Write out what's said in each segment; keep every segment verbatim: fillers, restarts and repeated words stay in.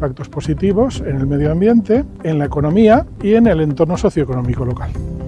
impactos positivos en el medio ambiente, en la economía y en el entorno socioeconómico local.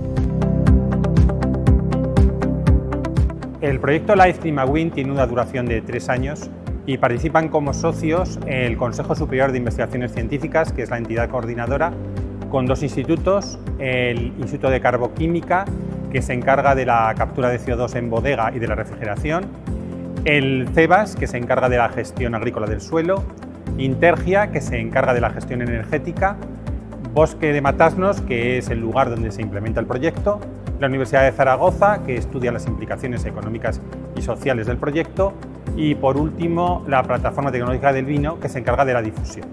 El proyecto Life ClimaWin tiene una duración de tres años y participan como socios el Consejo Superior de Investigaciones Científicas, que es la entidad coordinadora, con dos institutos, el Instituto de Carboquímica, que se encarga de la captura de C O dos en bodega y de la refrigeración, el CEBAS, que se encarga de la gestión agrícola del suelo, Intergia, que se encarga de la gestión energética, Bosque de Matasnos, que es el lugar donde se implementa el proyecto, la Universidad de Zaragoza, que estudia las implicaciones económicas y sociales del proyecto, y por último la Plataforma Tecnológica del Vino, que se encarga de la difusión.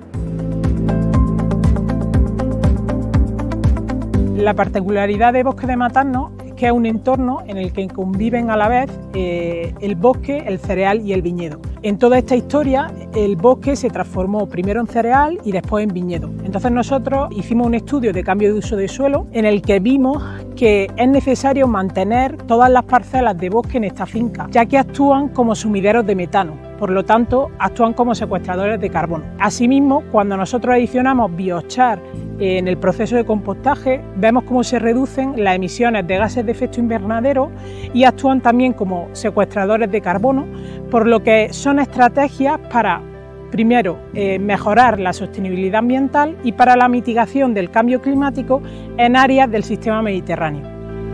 La particularidad de Bosque de Matasnos es que es un entorno en el que conviven a la vez eh, el bosque, el cereal y el viñedo. En toda esta historia, el bosque se transformó primero en cereal y después en viñedo. Entonces nosotros hicimos un estudio de cambio de uso de suelo en el que vimos que es necesario mantener todas las parcelas de bosque en esta finca, ya que actúan como sumideros de metano. Por lo tanto, actúan como secuestradores de carbono. Asimismo, cuando nosotros adicionamos biochar en el proceso de compostaje, vemos cómo se reducen las emisiones de gases de efecto invernadero y actúan también como secuestradores de carbono, por lo que son estrategias para, primero, eh, mejorar la sostenibilidad ambiental y para la mitigación del cambio climático en áreas del sistema mediterráneo.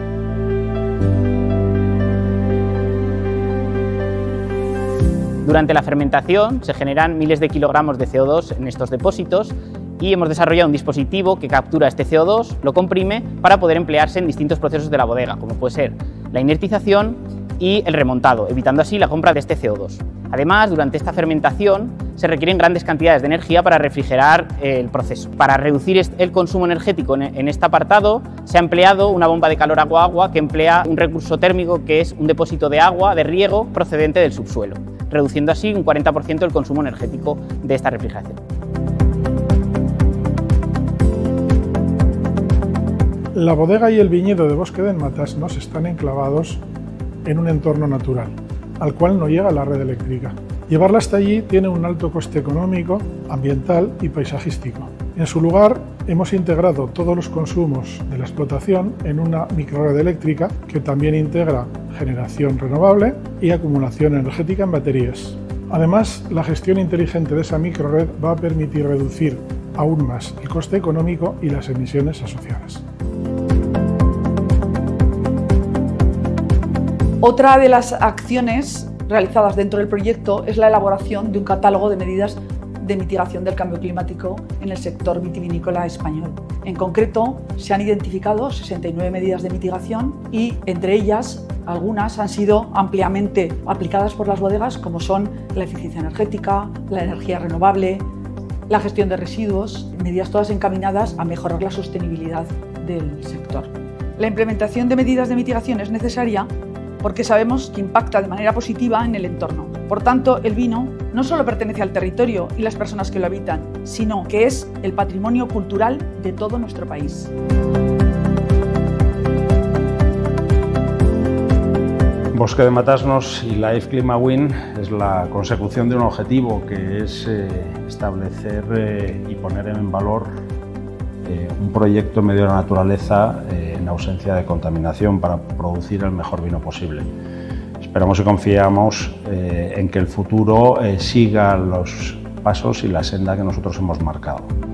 Durante la fermentación se generan miles de kilogramos de C O dos en estos depósitos y hemos desarrollado un dispositivo que captura este C O dos, lo comprime para poder emplearse en distintos procesos de la bodega, como puede ser la inertización y el remontado, evitando así la compra de este C O dos. Además, durante esta fermentación se requieren grandes cantidades de energía para refrigerar el proceso. Para reducir el consumo energético en este apartado, se ha empleado una bomba de calor agua-agua que emplea un recurso térmico que es un depósito de agua de riego procedente del subsuelo, reduciendo así un cuarenta por ciento el consumo energético de esta refrigeración. La bodega y el viñedo de Bosque de Matasnos están enclavados en un entorno natural, al cual no llega la red eléctrica. Llevarla hasta allí tiene un alto coste económico, ambiental y paisajístico. En su lugar, hemos integrado todos los consumos de la explotación en una microred eléctrica que también integra generación renovable y acumulación energética en baterías. Además, la gestión inteligente de esa microred va a permitir reducir aún más el coste económico y las emisiones asociadas. Otra de las acciones realizadas dentro del proyecto es la elaboración de un catálogo de medidas de mitigación del cambio climático en el sector vitivinícola español. En concreto, se han identificado sesenta y nueve medidas de mitigación y, entre ellas, algunas han sido ampliamente aplicadas por las bodegas, como son la eficiencia energética, la energía renovable, la gestión de residuos, medidas todas encaminadas a mejorar la sostenibilidad del sector. La implementación de medidas de mitigación es necesaria porque sabemos que impacta de manera positiva en el entorno. Por tanto, el vino no solo pertenece al territorio y las personas que lo habitan, sino que es el patrimonio cultural de todo nuestro país. Bosque de Matasnos y Life ClimaWin es la consecución de un objetivo que es eh, establecer eh, y poner en valor eh, un proyecto en medio de la naturaleza eh, en ausencia de contaminación para producir el mejor vino posible. Esperamos y confiamos eh, en que el futuro eh, siga los pasos y la senda que nosotros hemos marcado.